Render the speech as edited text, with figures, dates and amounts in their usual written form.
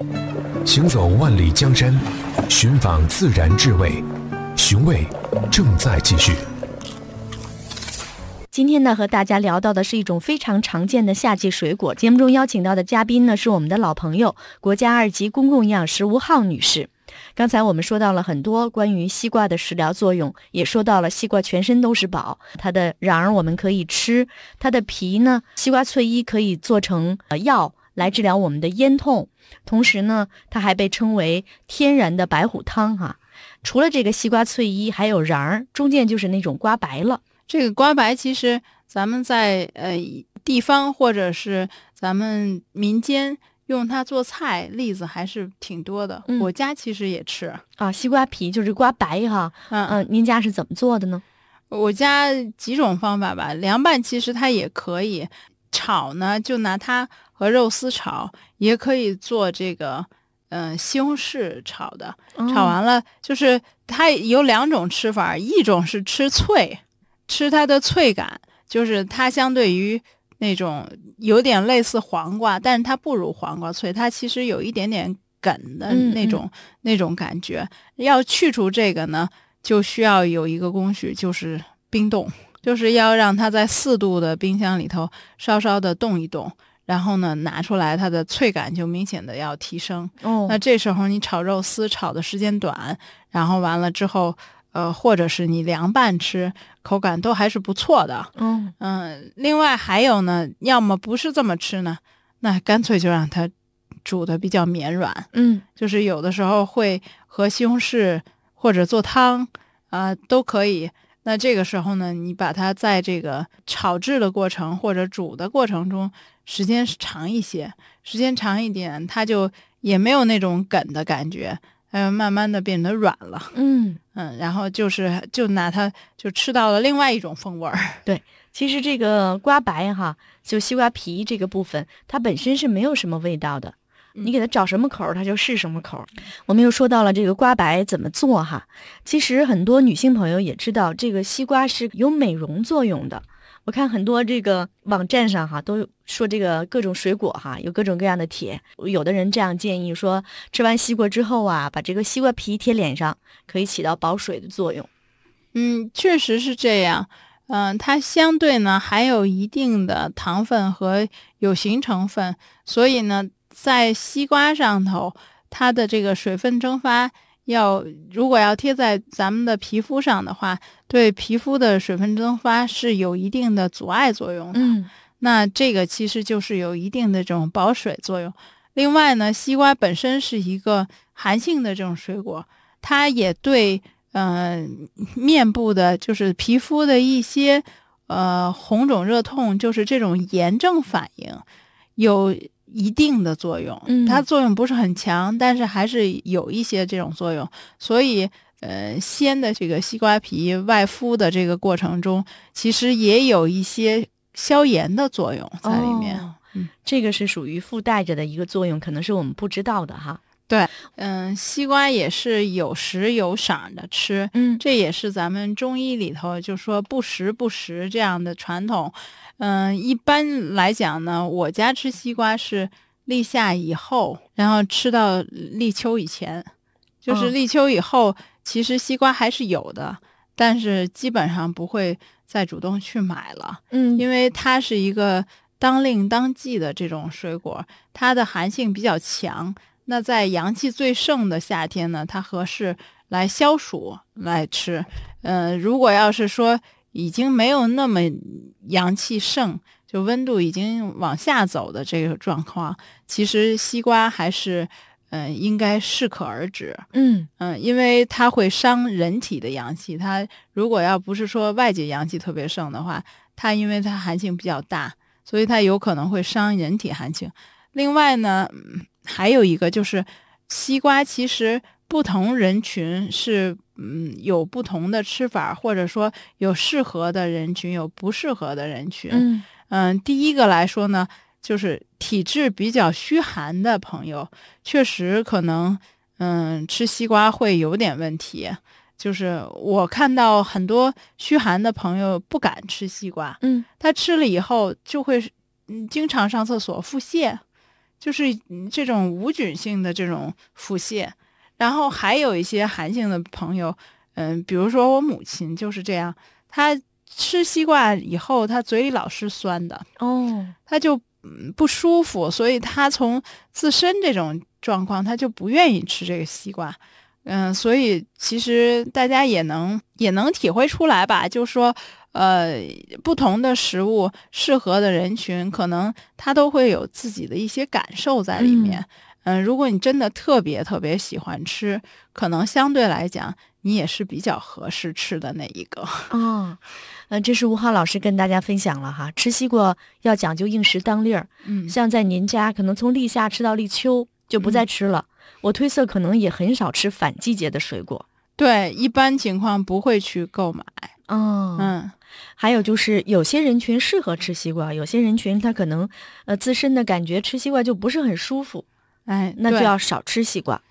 行走万里江山，寻访自然智慧，寻味正在继续。 今天呢，和大家聊到的是一种非常常见的夏季水果。节目中邀请到的嘉宾呢，是我们的老朋友，国家2级公共营养师吴浩女士。刚才我们说到了很多关于西瓜的食疗作用，也说到了西瓜全身都是宝，它的瓤我们可以吃，它的皮呢，西瓜翠衣可以做成药来治疗我们的咽痛，同时呢，它还被称为天然的白虎汤哈。除了这个西瓜翠衣，还有瓤，中间就是那种瓜白了。 这个瓜白其实咱们在地方或者是咱们民间用它做菜例子还是挺多的。我家其实也吃啊，西瓜皮就是瓜白哈。您家是怎么做的呢？ 我家几种方法吧，凉拌其实它也可以，炒呢就拿它和肉丝炒，也可以做这个西红柿炒的。炒完了就是它有2种吃法，一种是吃脆，吃它的脆感，就是它相对于那种有点类似黄瓜，但是它不如黄瓜脆，它其实有一点点梗的那种感觉。要去除这个呢，就需要有一个工序，就是冰冻，就是要让它在4度的冰箱里头稍稍的冻一冻，然后呢拿出来，它的脆感就明显的要提升。那这时候你炒肉丝炒的时间短，然后完了之后或者是你凉拌吃，口感都还是不错的。另外还有呢，要么不是这么吃呢，那干脆就让它煮的比较绵软。就是有的时候会和西红柿或者做汤都可以。那这个时候呢，你把它在这个炒制的过程或者煮的过程中时间长一些，时间长一点，它就也没有那种梗的感觉，慢慢的变得软了。然后就拿它就吃到了另外一种风味儿。 对，其实这个瓜白哈，就西瓜皮这个部分，它本身是没有什么味道的，你给它找什么口它就是什么口。我们又说到了这个瓜白怎么做哈，其实很多女性朋友也知道这个西瓜是有美容作用的。我看很多这个网站上哈都说这个各种水果哈有各种各样的帖，有的人这样建议说，吃完西瓜之后啊，把这个西瓜皮贴脸上，可以起到保水的作用。 确实是这样。它相对呢还有一定的糖分和有形成分，所以呢在西瓜上头，它的这个水分蒸发如果要贴在咱们的皮肤上的话，对皮肤的水分蒸发是有一定的阻碍作用的。那这个其实就是有一定的这种保水作用。另外呢，西瓜本身是一个寒性的这种水果，它也对面部的就是皮肤的一些红肿热痛，就是这种炎症反应有一定的作用。它作用不是很强，但是还是有一些这种作用。所以鲜的这个西瓜皮外敷的这个过程中，其实也有一些消炎的作用在里面。 这个是属于附带着的一个作用，可能是我们不知道的哈。 对，西瓜也是有时有赏的吃，这也是咱们中医里头就说不时不食这样的传统。一般来讲呢，我家吃西瓜是立夏以后，然后吃到立秋以前，就是立秋以后，其实西瓜还是有的，但是基本上不会再主动去买了。因为它是一个当令当季的这种水果，它的寒性比较强。那在阳气最盛的夏天呢，它合适来消暑来吃。如果要是说已经没有那么阳气盛，就温度已经往下走的这个状况，其实西瓜还是应该适可而止。因为它会伤人体的阳气，它如果要不是说外界阳气特别盛的话，它因为它寒性比较大，所以它有可能会伤人体寒性。另外呢，还有一个就是西瓜其实不同人群是有不同的吃法，或者说有适合的人群，有不适合的人群。第一个来说呢，就是体质比较虚寒的朋友，确实可能吃西瓜会有点问题。就是我看到很多虚寒的朋友不敢吃西瓜，他吃了以后就会经常上厕所腹泻， 就是这种无菌性的这种腹泻。然后还有一些寒性的朋友，比如说我母亲就是这样，她吃西瓜以后，她嘴里老是酸的，她就不舒服，所以她从自身这种状况，她就不愿意吃这个西瓜。所以其实大家也能体会出来吧，就是说，不同的食物适合的人群，可能他都会有自己的一些感受在里面。如果你真的特别特别喜欢吃，可能相对来讲，你也是比较合适吃的那一个。 这是吴浩老师跟大家分享了哈，吃西瓜要讲究应时当令儿。像在您家，可能从立夏吃到立秋就不再吃了。我推测可能也很少吃反季节的水果。 对，一般情况不会去购买。 还有就是有些人群适合吃西瓜，有些人群他可能自身的感觉吃西瓜就不是很舒服。那就要少吃西瓜。